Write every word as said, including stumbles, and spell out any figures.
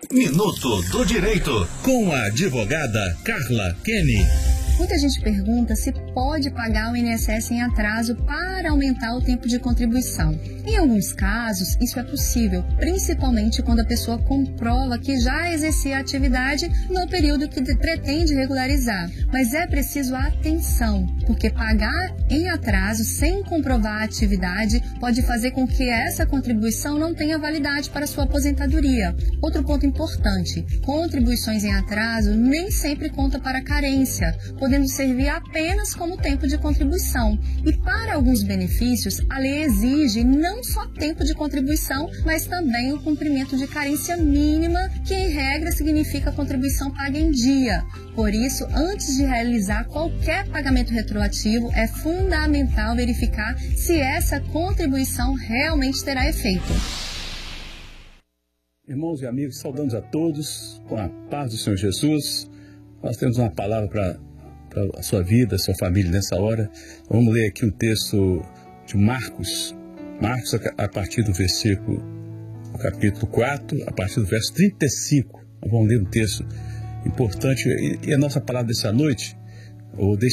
Minuto do Direito, com a advogada Carla Kenny. Muita gente pergunta se pode pagar o I N S S em atraso para aumentar o tempo de contribuição. Em alguns casos, isso é possível, principalmente quando a pessoa comprova que já exercia a atividade no período que pretende regularizar. Mas é preciso atenção, porque pagar em atraso sem comprovar a atividade pode fazer com que essa contribuição não tenha validade para sua aposentadoria. Outro ponto importante, contribuições em atraso nem sempre conta para carência, podendo servir apenas como tempo de contribuição. E para alguns benefícios, a lei exige não só tempo de contribuição, mas também o cumprimento de carência mínima, que em regra significa contribuição paga em dia. Por isso, antes de realizar qualquer pagamento retroativo, é fundamental verificar se essa contribuição realmente terá efeito. Irmãos e amigos, saudamos a todos com a paz do Senhor Jesus. Nós temos uma palavra para a sua vida, a sua família nessa hora. Vamos ler aqui um texto de Marcos, Marcos a partir do versículo, o capítulo quatro, a partir do verso trinta e cinco. Vamos ler um texto importante e a nossa palavra dessa noite, ou desse